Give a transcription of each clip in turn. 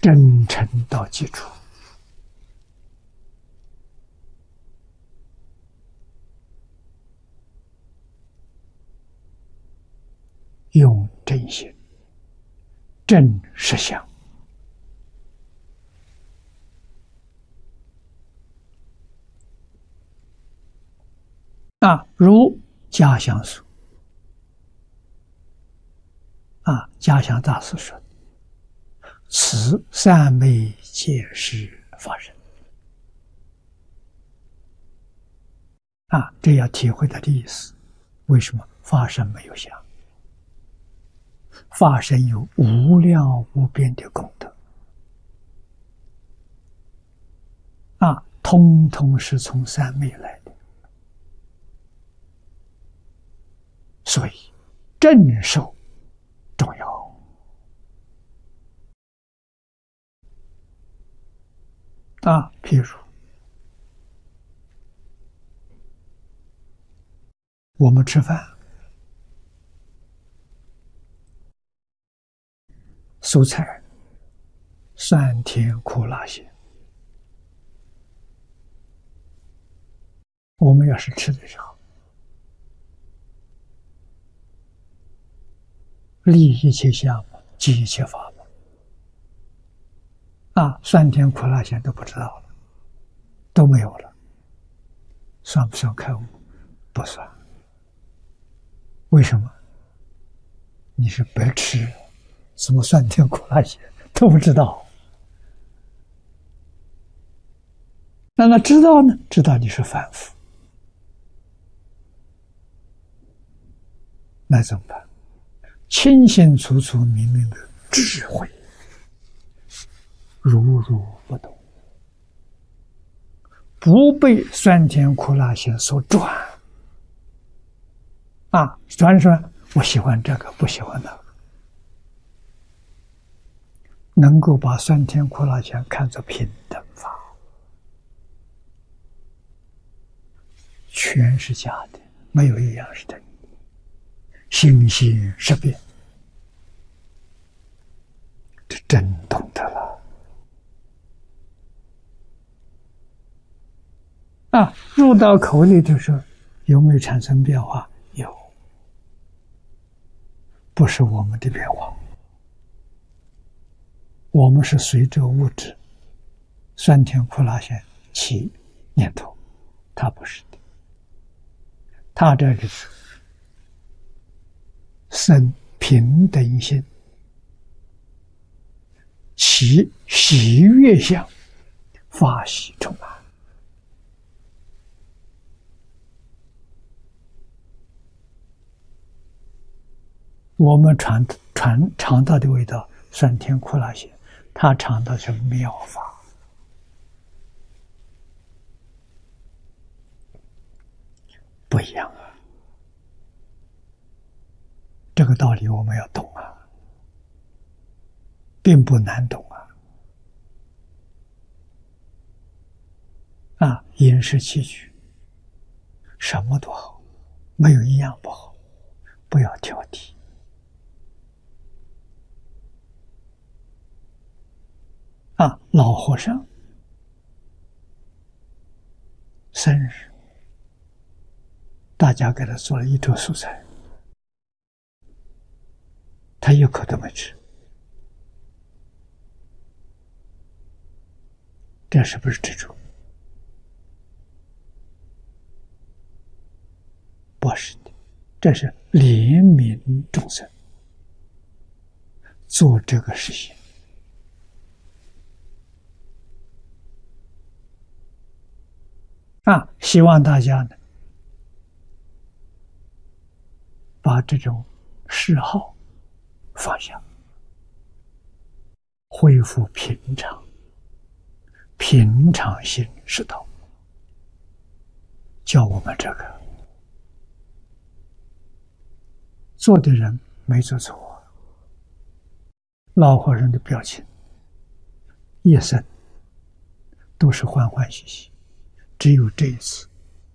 真诚到基础，用真心、真实相。如家乡书家乡大师说：“此三昧皆是法身。”这要体会他的意思。为什么法身没有相？法身有无量无边的功德通通是从三昧来的。所以正受重要譬如我们吃饭，蔬菜酸甜苦辣咸，我们要是吃的时候立一切相，即一切法门酸甜苦辣咸都不知道了，都没有了，算不算开悟？不算。为什么？你是白吃，什么酸甜苦辣咸都不知道。那知道呢？知道你是凡夫，那怎么办？清清楚楚明明的智慧，如如不动，不被酸甜苦辣咸所转转说我喜欢这个，不喜欢那个，能够把酸甜苦辣咸看作平等法，全是假的，没有一样是真的，心性识别，这真懂得了入到口里的时候，有没有产生变化？有，不是我们的变化，我们是随着物质酸甜苦辣咸起念头，它不是的，它这里是生平等心，其喜悦相，法喜充满。我们尝到的味道酸甜苦辣咸，他尝到的是妙法，不一样这个道理我们要懂并不难懂饮食起居什么都好，没有一样不好，不要挑剔老和尚生日，大家给他做了一桌素菜，他一口都没吃，这是不是执着？不是的，这是怜悯众生，做这个事情希望大家呢，把这种嗜好放下，恢复平常，平常心是道，教我们这个做的人没做错，老和尚的表情一生都是欢欢喜喜，只有这一次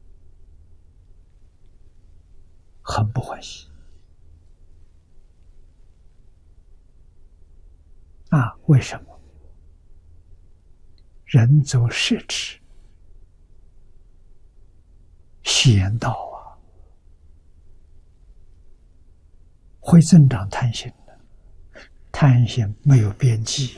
很不欢喜为什么？ 人走失之，险道啊，会增长贪心的，贪心没有边际，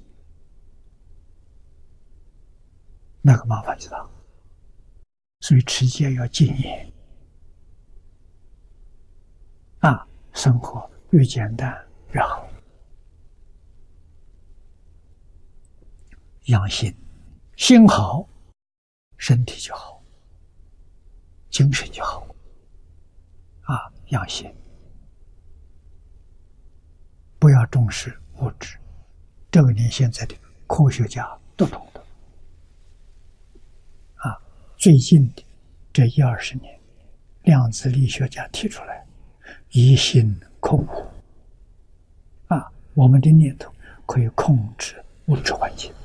那个麻烦就大。所以持戒要谨严啊，生活越简单越好。养心，心好，身体就好，精神就好啊。养心，不要重视物质，这个连现在的科学家都懂得啊。最近的这10-20年，量子力学家提出来，一心控物啊，我们的念头可以控制物质环境。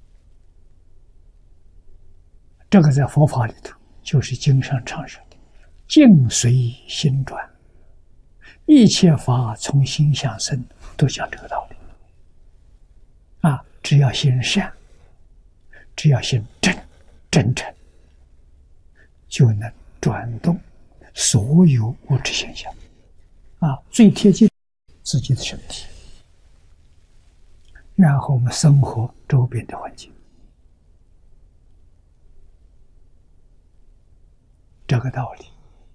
这个在佛法里头就是经上常说的境随心转，一切法从心想生，都讲这个道理啊。只要心善，只要心真诚，就能转动所有物质现象啊，最贴近自己的身体，然后我们生活周边的环境。这个道理，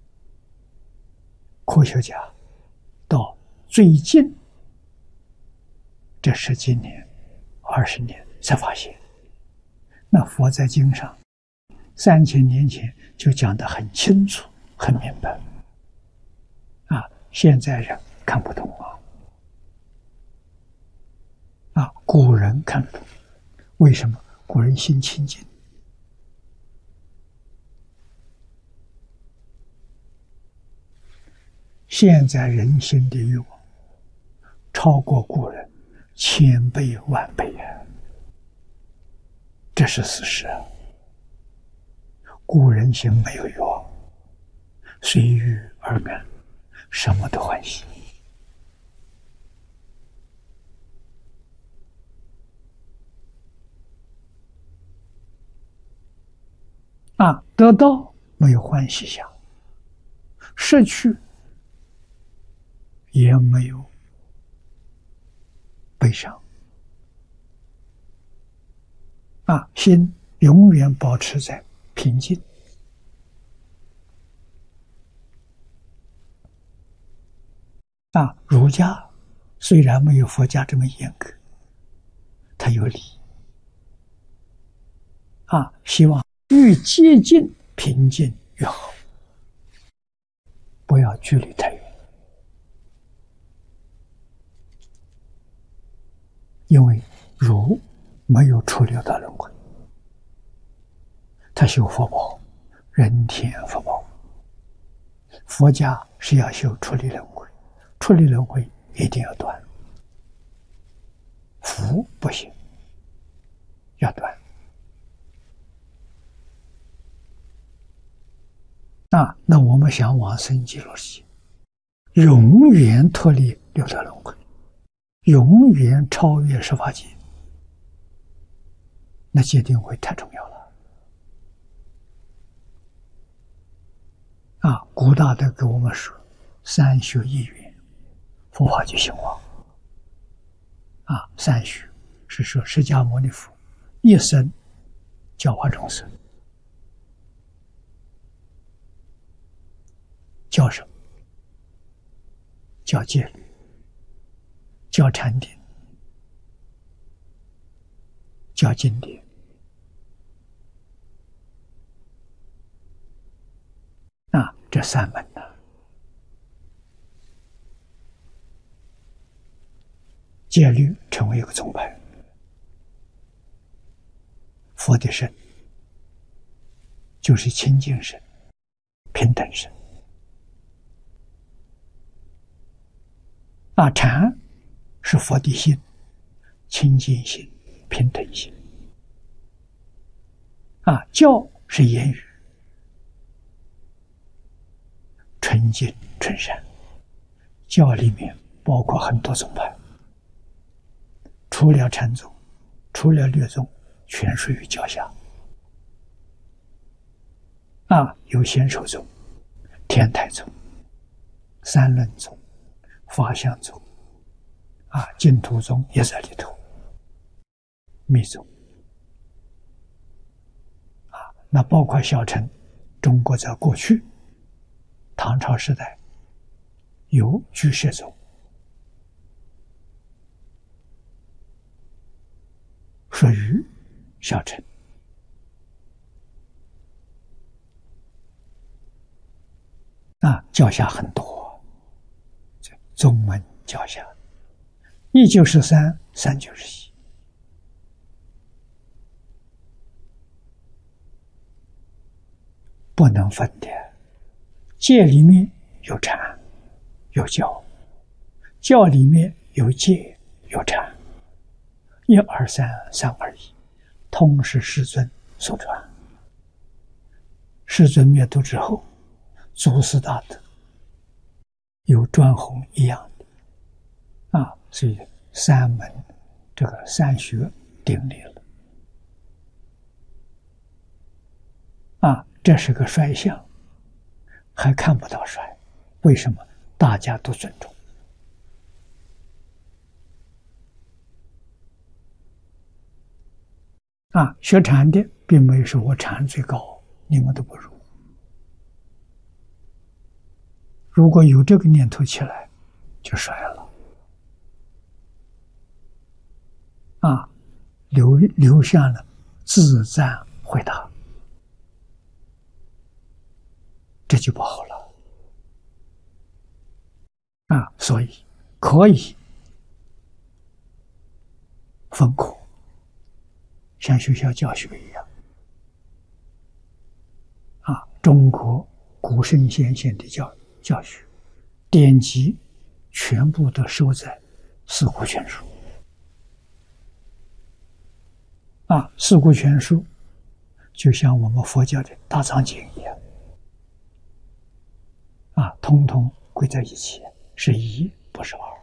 科学家到最近这10几年、20年才发现。那佛在经上3000年前就讲得很清楚、很明白啊，现在人看不懂啊，古人看得懂。为什么？古人心清净。现在人心的欲望超过古人1000倍万倍啊，这是事实啊。古人心没有欲望，随遇而安，什么都欢喜啊。得到没有欢喜想，失去也没有悲伤啊，心永远保持在平静啊。儒家虽然没有佛家这么严格，它有理啊，希望越接近平静越好，不要距离太远。因为儒没有出六道轮回，他修福报，人天福报。佛家是要修出离轮回，出离轮回一定要断，福不行，要断啊。那我们想往生极乐世界，永远脱离六道轮回，永远超越十法界，那戒定慧太重要了啊！古大德给我们说，3学1缘，佛法就兴旺啊。3学是说释迦牟尼佛一生教化众生，教什么？教戒律，教禅定，教经典啊，这3门呢，戒律成为一个宗派，佛的身就是清净身、平等身啊，禅是佛的心，清净心、平等心啊，教是言语，纯净纯善。教里面包括很多宗派，除了禅宗，除了律宗， 全属于教下。有显首宗、天台宗、三论宗、法相宗，净土宗也在里头，密宗。那包括小乘，中国在过去唐朝时代有居士宗，属于小乘。教下很多，宗门教下193、391，不能分的。戒里面有禅有教，教里面有戒有禅，1、2、3、3、2、1，通是世尊所传。世尊灭度之后，祖师大德有专弘一样的，所以三门这个三学定立了。这是个衰相，还看不到衰，为什么？大家都尊重。学禅的并没有说我禅最高，你们都不如。如果有这个念头起来，就衰了。留下了自赞回答，这就不好了。所以可以分科，像学校教学一样。中国古圣先贤的教学典籍全部都收在《四库全书》。《四库全书》就像我们佛教的大藏经一样，通通归在一起，是一不是二。